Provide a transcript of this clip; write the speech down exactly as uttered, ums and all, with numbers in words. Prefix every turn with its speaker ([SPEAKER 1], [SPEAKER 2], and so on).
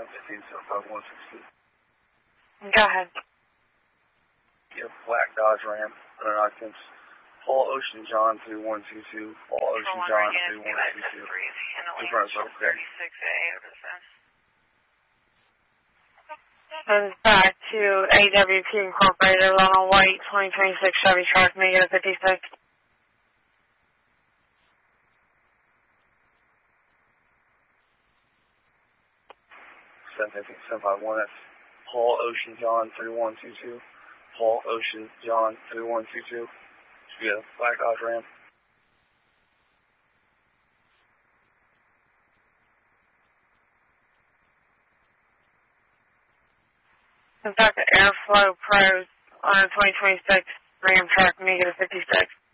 [SPEAKER 1] Ram fifteen seven five one six two.
[SPEAKER 2] Go ahead.
[SPEAKER 1] Yep, Black Dodge Ram, under occupants. Paul Ocean John three one two two. Paul Ocean John three one two two. In front of okay.
[SPEAKER 2] And back to A W P Incorporated on a white twenty twenty-six Chevy truck, negative fifty-six.
[SPEAKER 1] seven fifteen seven five one, that's Paul Ocean John three one two two. Paul Ocean John three one two two. Should be a Black Dodge Ram.
[SPEAKER 2] And back to Airflow Pros on a twenty twenty-six Ram truck, negative fifty-six.